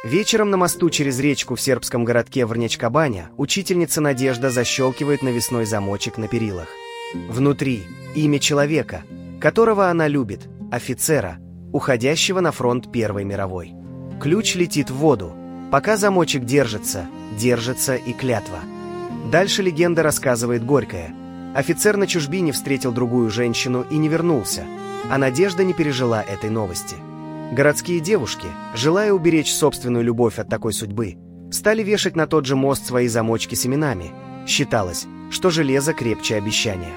Вечером на мосту через речку в сербском городке Врнеч-Кабаня учительница Надежда защелкивает навесной замочек на перилах. Внутри имя человека, которого она любит, офицера, уходящего на фронт Первой мировой. Ключ летит в воду. Пока замочек держится, держится и клятва. Дальше легенда рассказывает горькая. Офицер на чужбине встретил другую женщину и не вернулся, а Надежда не пережила этой новости. Городские девушки, желая уберечь собственную любовь от такой судьбы, стали вешать на тот же мост свои замочки с именами. Считалось, что железо крепче обещания.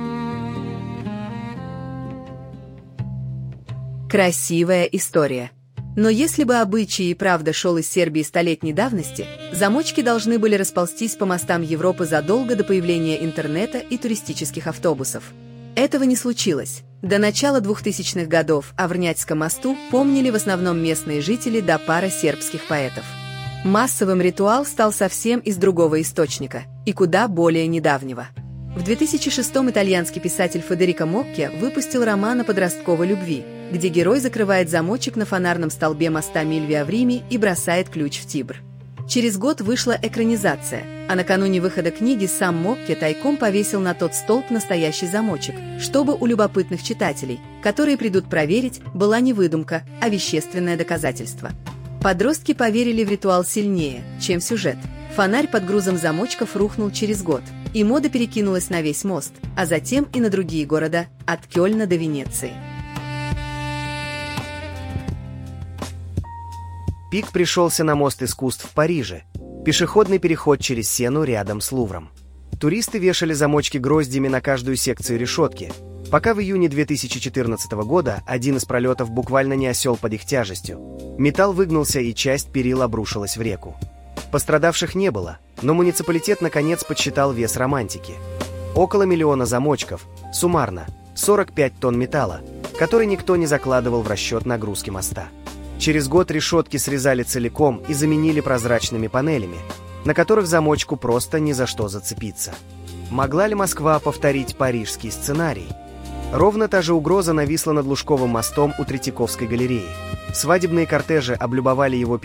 Красивая история. Но если бы обычай и правда шел из Сербии столетней давности, замочки должны были расползтись по мостам Европы задолго до появления интернета и туристических автобусов. Этого не случилось. До начала 2000-х годов о Врнятском мосту помнили в основном местные жители да пара сербских поэтов. Массовым ритуал стал совсем из другого источника и куда более недавнего. В 2006-м итальянский писатель Федерико Мокке выпустил роман о подростковой любви, где герой закрывает замочек на фонарном столбе моста Мильвия в Риме и бросает ключ в Тибр. Через год вышла экранизация, а накануне выхода книги сам Мокке тайком повесил на тот столб настоящий замочек, чтобы у любопытных читателей, которые придут проверить, была не выдумка, а вещественное доказательство. Подростки поверили в ритуал сильнее, чем в сюжет. Фонарь под грузом замочков рухнул через год, и мода перекинулась на весь мост, а затем и на другие города, от Кёльна до Венеции. Пик пришелся на мост искусств в Париже, пешеходный переход через Сену рядом с Лувром. Туристы вешали замочки гроздями на каждую секцию решетки, пока в июне 2014 года один из пролетов буквально не осел под их тяжестью. Металл выгнулся, и часть перил обрушилась в реку. Пострадавших не было, но муниципалитет наконец подсчитал вес романтики. Около 1 миллиона замочков, суммарно 45 тонн металла, который никто не закладывал в расчет нагрузки моста. Через год решетки срезали целиком и заменили прозрачными панелями, на которых замочку просто ни за что зацепиться. Могла ли Москва повторить парижский сценарий? Ровно та же угроза нависла над Лужковым мостом у Третьяковской галереи. Свадебные кортежи облюбовали его